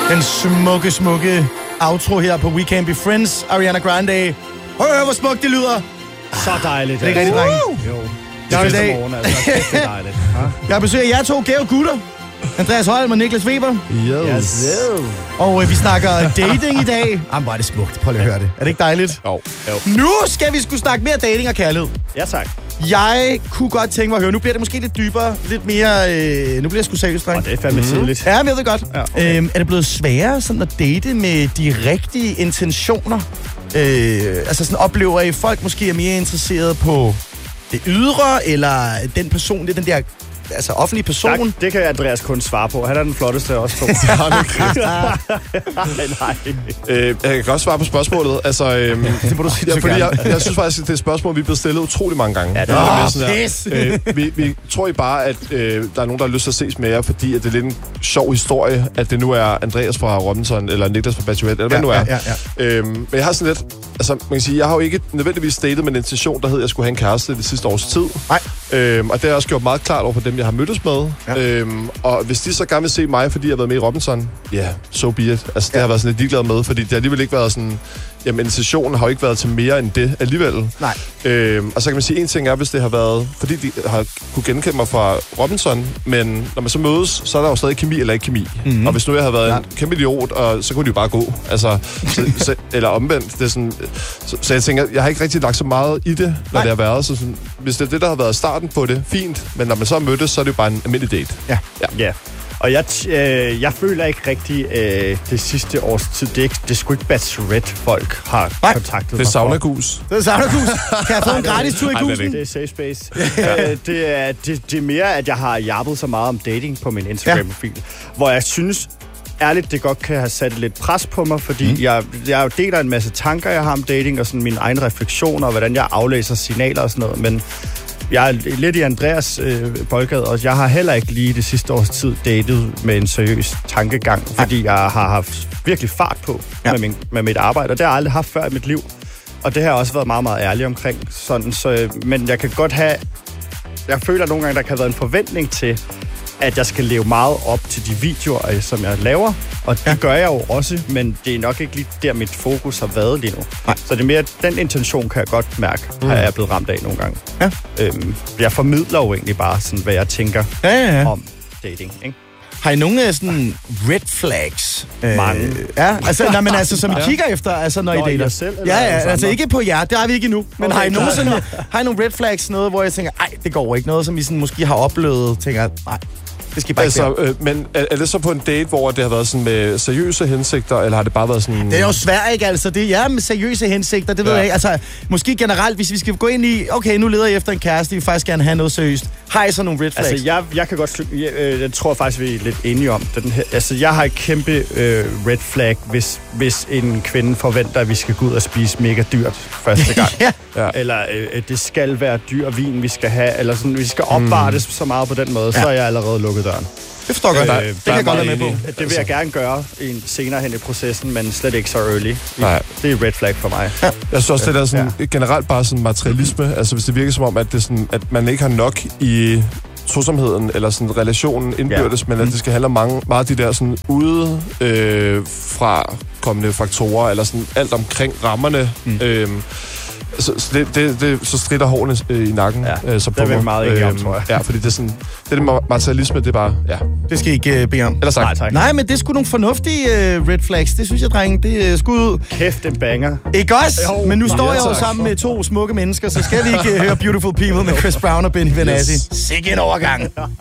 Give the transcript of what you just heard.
Den smukke outro her på We Can't Be Friends, Ariana Grande. Hør, hvor smukt det lyder. Så dejligt. Det er ikke rigtig, drenge. Jo. Jeg Det er morgen, altså. Det er dejligt. Jeg har besøg af jer to gave gutter. Andreas Holm og Niklas Weber. Yes. Og vi snakker dating i dag. Jamen, hvor er det smukt. Prøv lige at høre det. Er det ikke dejligt? Jo. Nu skal vi skulle snakke mere dating og kærlighed. Ja, tak. Jeg kunne godt tænke mig at høre. Nu bliver det måske lidt dybere. Lidt mere... nu bliver jeg sgu seriøst, dreng. Og det er fandme tidligt. Ja, jeg ved det godt. Ja, okay. Er det blevet sværere sådan at date med de rigtige intentioner? Altså sådan oplever I, folk måske er mere interesseret på det ydre, eller den person, det er den der offentlige person? Tak, det kan Andreas kun svare på. Han er den flotteste af os to. Nej. Jeg kan godt svare på spørgsmålet. Altså, Det må du sige, ja, fordi jeg synes faktisk, at det er et spørgsmål, vi er blevet stillet utrolig mange gange. Ja, det er vi tror I bare, at der er nogen, der har lyst til at ses med jer, fordi at det er lidt en sjov historie, at det nu er Andreas fra Robinson, eller Niklas fra Bachelorette, eller hvad det nu er. Men jeg har sådan lidt... Altså, man kan sige, jeg har jo ikke nødvendigvis datet med en intention, der hed, at jeg skulle have en kæreste det sidste års tid. Nej. Og det har jeg også gjort meget klart over for dem, jeg har mødtes med. Ja. Og hvis de så gerne vil se mig, fordi jeg har været med i Robinson, so be it. Altså, det har jeg været sådan lidt ligeglad med, fordi det har alligevel ikke været sådan... Jamen, intentionen har jo ikke været til mere end det alligevel. Nej. Og så kan man sige, en ting er, hvis det har været... Fordi de har kunne genkende mig fra Robinson, men når man så mødes, så er der jo stadig kemi eller ikke kemi. Mm-hmm. Og hvis nu jeg havde været en kæmpe idiot, og så kunne de jo bare gå. Altså, eller omvendt. Det er sådan, så jeg tænker, jeg har ikke rigtig lagt så meget i det, når det har været. Så sådan, hvis det er det, der har været starten på det, fint. Men når man så mødtes, så er det jo bare en almindelig date. Ja. Og jeg føler ikke rigtig det sidste års tid. Det er sgu ikke Bachelorette, folk har kontaktet mig. Det er saunagus. Det er saunagus. Kan jeg få en gratis tur i gusen? Det er safe space. Det er mere, at jeg har jappet så meget om dating på min Instagram-profil, hvor jeg synes ærligt, det godt kan have sat lidt pres på mig, fordi jeg jo deler en masse tanker, jeg har om dating, og sådan mine egne refleksioner, og hvordan jeg aflæser signaler og sådan noget, men jeg er lidt i Andreas boldgade, og jeg har heller ikke lige det sidste års tid datet med en seriøs tankegang, fordi jeg har haft virkelig fart på med mit arbejde, og det har jeg aldrig haft før i mit liv. Og det har jeg også været meget, meget ærlig omkring. Men jeg kan godt have... Jeg føler nogle gange, der kan have været en forventning til, at jeg skal leve meget op til de videoer, som jeg laver. Og det gør jeg jo også, men det er nok ikke lige der, mit fokus har været lige nu. Nej. Så det er mere, den intention kan jeg godt mærke, at jeg er blevet ramt af nogle gange. Ja. Jeg formidler jo egentlig bare, sådan, hvad jeg tænker om dating, ikke? Har I nogle af sådan red flags? Mange. Altså, som I kigger efter, altså, når I dater? Selv, altså ikke på jer, det har vi ikke endnu. Men okay, har I nogle red flags, noget, hvor jeg tænker, ej, det går ikke, noget, som I sådan måske har oplevet, tænker, nej, det skal I bare ikke men er det så på en date, hvor det har været sådan med seriøse hensigter, eller har det bare været sådan... Det er jo svært, ikke? Altså, det er med seriøse hensigter, det ved jeg ikke. Altså, måske generelt, hvis vi skal gå ind i, okay, nu leder jeg efter en kæreste, vi vil faktisk gerne have noget seriøst. Har I så nogle red flags? Altså, jeg kan godt... Jeg tror faktisk, vi er lidt enige om den her. Altså, jeg har et kæmpe red flag, hvis en kvinde forventer, at vi skal gå ud og spise mega dyrt første gang. Eller det skal være dyr vin, vi skal have, eller sådan, vi skal opvare det så meget på den måde, så er jeg allerede lukket døren. Det forstår jeg godt. Det kan jeg godt være med på. Det vil jeg gerne gøre senere hen i processen, men slet ikke så early. Det er red flag for mig. Ja. Jeg synes også, det er sådan, generelt bare sådan materialisme. Altså hvis det virker som om, at, det sådan, at man ikke har nok i tosomheden eller sådan relationen indbyrdes, men at det skal handle om meget af de der sådan ude fra kommende faktorer, eller sådan alt omkring rammerne. Så stritter hårene i nakken. Så det er vi meget enige om, tror jeg. Ja, fordi det er sådan... Det materialisme, det er bare... Ja. Det skal I ikke bede om. Eller sagt. Nej, men det er sgu nogle fornuftige red flags. Det synes jeg, drenge. Det er sgu ud. Kæft, en banger. Ikke også? Men nu står jeg jo sammen med to smukke mennesker, så skal vi ikke høre Beautiful People med Chris Brown og Benny Benassi. Sikke en overgang.